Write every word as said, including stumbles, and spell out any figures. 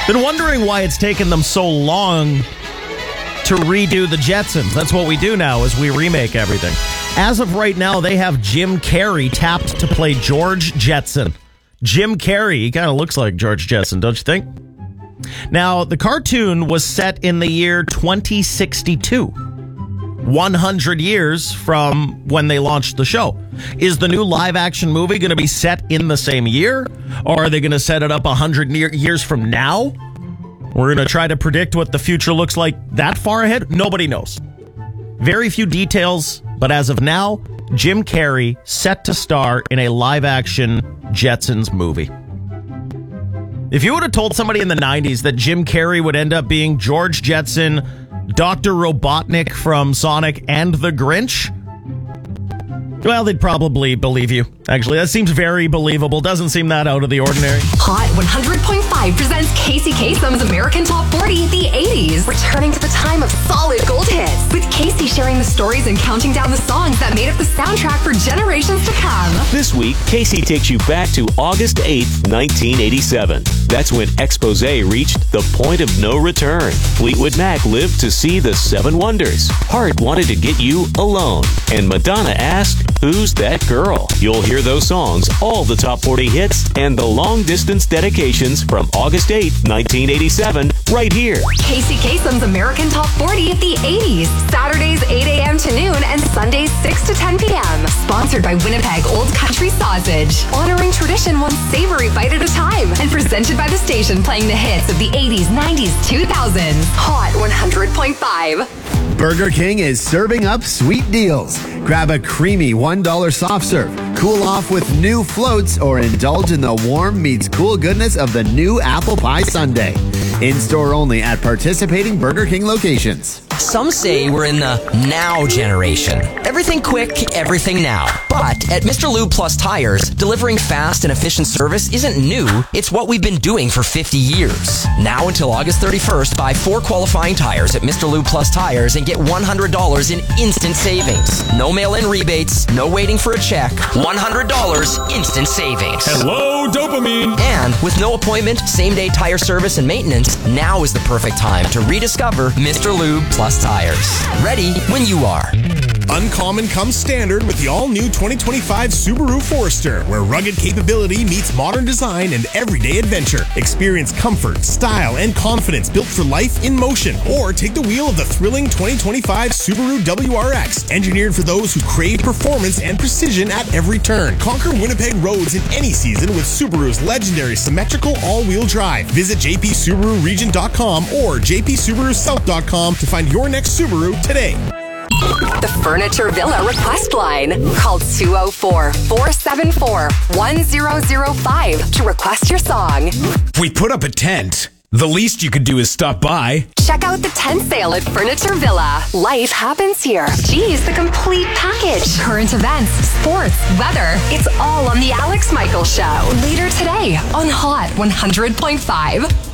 Been wondering why it's taken them so long to redo the Jetsons. That's what we do now, is we remake everything. As of right now, they have Jim Carrey tapped to play George Jetson. Jim Carrey, he kind of looks like George Jetson, don't you think? Now, the cartoon was set in the year twenty sixty-two. one hundred years from when they launched the show. Is the new live-action movie going to be set in the same year? Or are they going to set it up one hundred years from now? We're going to try to predict what the future looks like that far ahead? Nobody knows. Very few details, but as of now, Jim Carrey set to star in a live-action Jetsons movie. If you would have told somebody in the nineties that Jim Carrey would end up being George Jetson, Doctor Robotnik from Sonic, and the Grinch, well, they'd probably believe you. Actually, that seems very believable. Doesn't seem that out of the ordinary. Hot one hundred point five presents Casey Kasem's American Top forty, the eighties. Returning to the time of solid gold hits, with Casey sharing the stories and counting down the songs that made up the soundtrack for generations to come. This week, Casey takes you back to August eighth, nineteen eighty-seven. That's when Expose reached the point of no return. Fleetwood Mac lived to see the Seven Wonders. Heart wanted to get you alone. And Madonna asked, "Who's that girl?" You'll hear those songs, all the top forty hits, and the long-distance dedications from August eighth, nineteen eighty-seven, right here. Casey Kasem's American Top forty, the eighties. Saturdays eight a.m. to noon and Sundays six to ten p.m. Sponsored by Winnipeg Old Country Sausage. Honoring tradition one savory bite at a time. And presented by the station playing the hits of the eighties, nineties, two thousands. Hot one hundred point five. Burger King is serving up sweet deals. Grab a creamy one dollar soft serve, cool off with new floats, or indulge in the warm meets cool goodness of the new apple pie sundae. In-store only at participating Burger King locations. Some say we're in the now generation. Everything quick, everything now. But at Mister Lube Plus Tires, delivering fast and efficient service isn't new. It's what we've been doing for fifty years. Now until August thirty-first, buy four qualifying tires at Mister Lube Plus Tires and get one hundred dollars in instant savings. No mail-in rebates, no waiting for a check. one hundred dollars instant savings. Hello, dopamine. And with no appointment, same-day tire service and maintenance, now is the perfect time to rediscover Mister Lube Plus Tires. Ready when you are. Uncommon comes standard with the all-new twenty twenty-five Subaru Forester, where rugged capability meets modern design and everyday adventure. Experience comfort, style, and confidence built for life in motion. Or take the wheel of the thrilling twenty twenty-five Subaru W R X, engineered for those who crave performance and precision at every turn. Conquer Winnipeg roads in any season with Subaru's legendary symmetrical all-wheel drive. Visit j p subaru region dot com or j p subaru south dot com to find your next Subaru today. The Furniture Villa request line. Call two oh four, four seven four, one oh oh five to request your song. If we put up a tent, the least you could do is stop by. Check out the tent sale at Furniture Villa. Life happens here. Geez, the complete package. Current events, sports, weather. It's all on the Alex Michaels Show. Later today on Hot one hundred point five.